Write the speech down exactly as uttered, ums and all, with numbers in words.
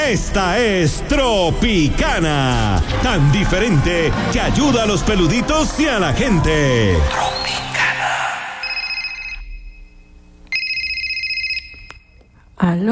Esta es Tropicana, tan diferente que ayuda a los peluditos y a la gente. Aló.